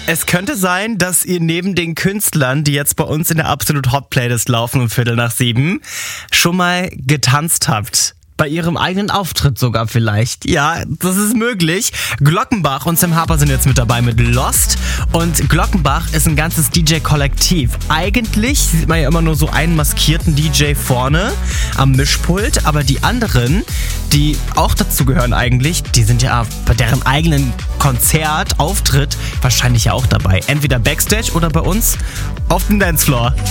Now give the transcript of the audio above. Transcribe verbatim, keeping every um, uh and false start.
Es könnte sein, dass ihr neben den Künstlern, die jetzt bei uns in der Absolut Hot Playlist laufen um Viertel nach sieben, schon mal getanzt habt. Bei ihrem eigenen Auftritt sogar vielleicht. Ja, das ist möglich. Glockenbach und Sam Harper sind jetzt mit dabei mit Lost. Und Glockenbach ist ein ganzes D J-Kollektiv. Eigentlich sieht man ja immer nur so einen maskierten D J vorne am Mischpult. Aber die anderen, die auch dazu gehören eigentlich, die sind ja bei deren eigenen Konzert, Auftritt wahrscheinlich ja auch dabei. Entweder Backstage oder bei uns auf dem Dancefloor.